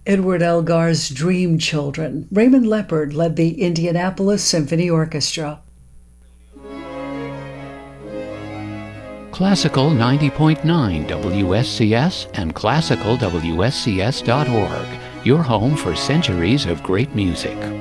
Edward Elgar's Dream Children. Raymond Leppard led the Indianapolis Symphony Orchestra. Classical 90.9 WSCS and classicalwscs.org, your home for centuries of great music.